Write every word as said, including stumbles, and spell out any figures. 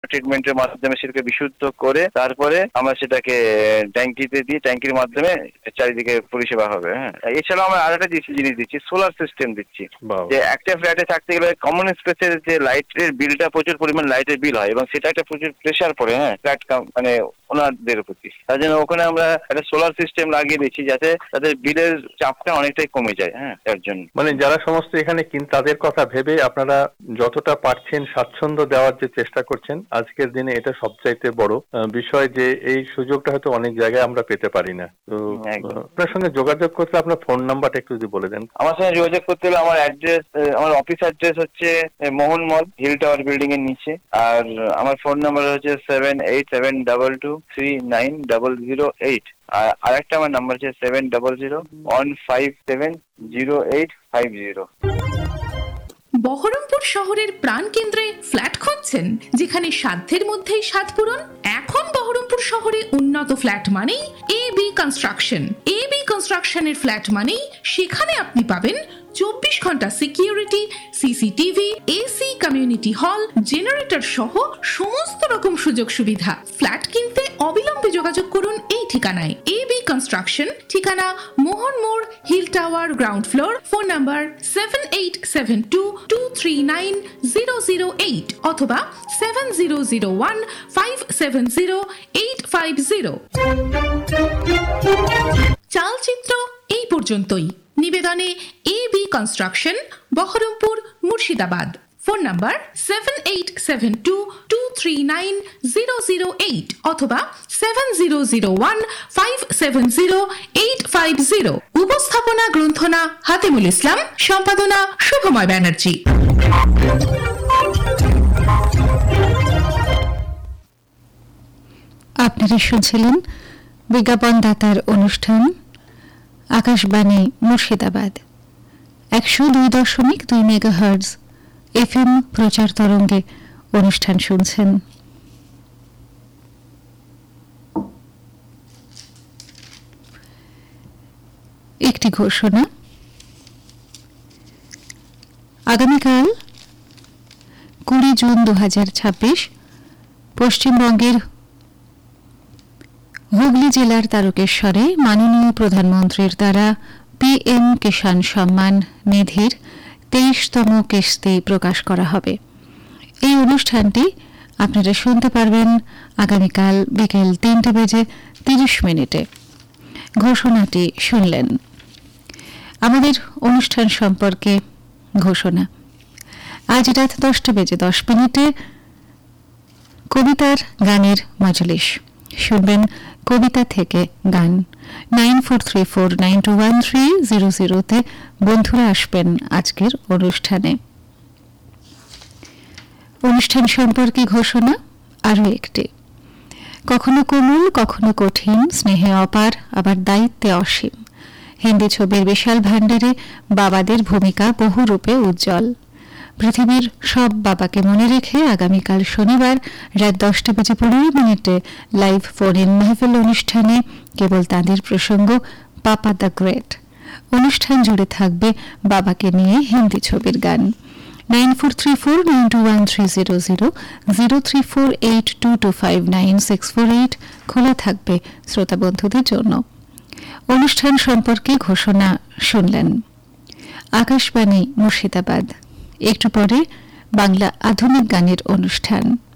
ট্রিটমেন্টের মাধ্যমে সেটাকে বিশুদ্ধ করে তারপরে আমরা সেটাকে ট্যাঙ্কিতে দিয়ে ট্যাঙ্কির মাধ্যমে চারিদিকে পরিষেবা হবে। হ্যাঁ, এছাড়াও আমরা আর একটা জিনিস দিচ্ছি, সোলার সিস্টেম দিচ্ছি। যে একটা ফ্ল্যাটে থাকতে গেলে কমন স্পেসের যে লাইটের বিলটা প্রচুর পরিমাণ লাইটের বিল হয় এবং সেটা একটা প্রচুর প্রেশার পড়ে হ্যাঁ ফ্ল্যাট মানে ওনারদের প্রতি। তার জন্য ওখানে আমরা একটা সোলার সিস্টেম লাগিয়ে দিচ্ছি যাতে তাদের বিলের চাপটা অনেকটাই কমে যায়। হ্যাঁ, তার জন্য মানে যারা সমস্ত এখানে কিন তাদের কথা ভেবে আপনারা যতটা পারছেন স্বাচ্ছন্দ্য দেওয়ার যে চেষ্টা করছেন, আজকের দিনে এটা সবচাইতে বড় বিষয় যে এই সুযোগটা হয়তো অনেক জায়গায় আমরা পেতে পারি না। তো আপনার সঙ্গে যোগাযোগ করতে আপনার ফোন নাম্বারটা একটু যদি বলে দেন। আমার সঙ্গে যোগাযোগ করতে হলে আমার অ্যাড্রেস, আমার অফিস অ্যাড্রেস হচ্ছে মোহন মল, হিল টাওয়ার বিল্ডিং এর নিচে। আর আমার ফোন নাম্বার হচ্ছে seven eight seven double two three nine double zero eight. আর আরেকটা আমার নাম্বার হচ্ছে seven double zero one five seven zero eight five zero. Baharampur শহরের প্রাণকেন্দ্রে ফ্ল্যাট খুঁজছেন যেখানে সাধ্যের মধ্যেই স্বাদ পূরণ? এখন বহরমপুর শহরে উন্নত ফ্ল্যাট মানেই A B construction. A B কনস্ট্রাকশনের ফ্ল্যাট মানেই সেখানে আপনি পাবেন চব্বিশ ঘন্টা security, CCTV, AC, community hall, generator সহ সমস্ত রকম সুযোগ সুবিধা। ফ্ল্যাট কিনতে অবিলম্বে যোগাযোগ করুন এই ঠিকানায়। এ বি কনস্ট্রাকশন, ঠিকানা মোহন মোড়, hill tower, ground floor. Phone number seven eight seven two two three nine zero zero eight অথবা seven zero zero one five seven zero eight five zero. চালচিত্র এই পর্যন্তই। নিবেদনে A B construction, Baharampur, Murshidabad. Phone number seven eight seven two two three nine zero zero eight অথবা seven zero zero one five seven zero eight five zero. উপস্থাপনা গ্রন্থনা হাতেমুল ইসলাম, সম্পাদনা শুভময় ব্যানার্জি। আপনারা শুনছিলেন বিজ্ঞাপনদাতার অনুষ্ঠান আকাশবাণী মুর্শিদাবাদ একশো দুই দশমিক দুই মেগাহার্জ এফ এম প্রচার তরঙ্গে অনুষ্ঠান শুনছেন। একটি ঘোষণা, আগামীকাল কুড়ি জুন দু হাজার ছাব্বিশ পশ্চিমবঙ্গের হুগলি জেলার তারকেশ্বরে মাননীয় প্রধানমন্ত্রীর দ্বারা পি এম কিষাণ সম্মান নিধির তেইশতম কিস্তি প্রকাশ করা হবে। এই অনুষ্ঠানটি আপনারা শুনতে পারবেন আগামীকাল বিকেল তিনটে বেজে তিরিশ মিনিটে। ঘোষণাটি শুনলেন। আমাদের অনুষ্ঠান সম্পর্কে ঘোষণা, আজ রাত দশটা বেজে দশ মিনিটে কবিতার গানের মজলিস শুনবেন। কবিতা থেকে গান nine four three four nine two one three zero জিরোতে বন্ধুরা আসবেন আজকের অনুষ্ঠানে। অনুষ্ঠান সম্পর্কে ঘোষণা আরও একটি, কখনো কোমল কখনো কঠিন, স্নেহে অপার আবার দায়িত্বে অসীম। হিন্দি ছবির বিশাল ভাণ্ডারে বাবাদের ভূমিকা বহুরূপে উজ্জ্বল। পৃথিবীর সব বাবাকে মনে রেখে আগামীকাল শনিবার রাত দশটা বেজে পনেরো মিনিটে লাইভ ফোন ইন মাহফিল অনুষ্ঠানে কেবল তাঁদের প্রসঙ্গ পাপা দ্য গ্রেট। অনুষ্ঠান জুড়ে থাকবে বাবাকে নিয়ে হিন্দি ছবির গান। Nine four three four nine two one three zero zero zero three four eight two two five nine six four eight খোলা থাকবে শ্রোতা বন্ধুদের জন্য। অনুষ্ঠান সম্পর্কে ঘোষণা শুনলেন। আকাশবাণী মুর্শিদাবাদ। একটু পরে বাংলা আধুনিক গানের অনুষ্ঠান।